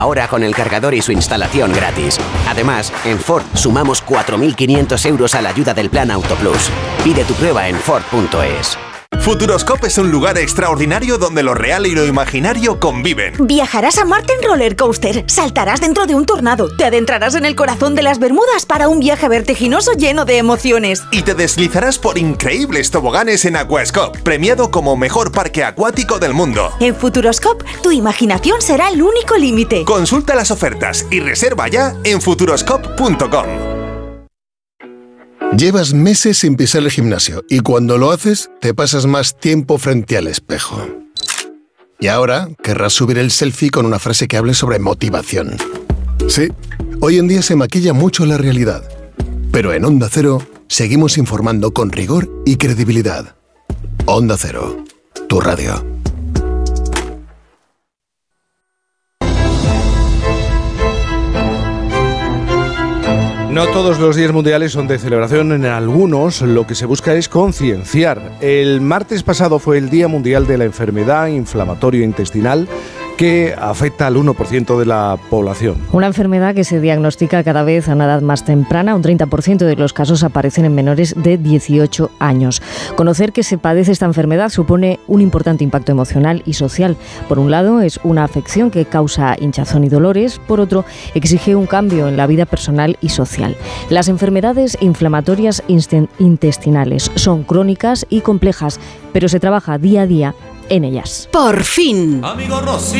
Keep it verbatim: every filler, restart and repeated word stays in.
Ahora con el cargador y su instalación gratis. Además, en Ford sumamos cuatro mil quinientos euros a la ayuda del Plan Auto Plus. Pide tu prueba en Ford punto es. Futuroscope es un lugar extraordinario donde lo real y lo imaginario conviven. Viajarás a Marte en roller coaster, saltarás dentro de un tornado, te adentrarás en el corazón de las Bermudas para un viaje vertiginoso lleno de emociones. Y te deslizarás por increíbles toboganes en Aquascope, premiado como mejor parque acuático del mundo. En Futuroscope, tu imaginación será el único límite. Consulta las ofertas y reserva ya en futuroscope punto com. Llevas meses sin pisar el gimnasio y cuando lo haces te pasas más tiempo frente al espejo. Y ahora querrás subir el selfie con una frase que hable sobre motivación. Sí, hoy en día se maquilla mucho la realidad. Pero en Onda Cero seguimos informando con rigor y credibilidad. Onda Cero, tu radio. No todos los días mundiales son de celebración, en algunos lo que se busca es concienciar. El martes pasado fue el Día Mundial de la Enfermedad Inflamatoria Intestinal, que afecta al uno por ciento de la población. Una enfermedad que se diagnostica cada vez a una edad más temprana. Un treinta por ciento de los casos aparecen en menores de dieciocho años. Conocer que se padece esta enfermedad supone un importante impacto emocional y social. Por un lado, es una afección que causa hinchazón y dolores. Por otro, exige un cambio en la vida personal y social. Las enfermedades inflamatorias intestinales son crónicas y complejas, pero se trabaja día a día en ellas. Por fin. Amigo Rossi.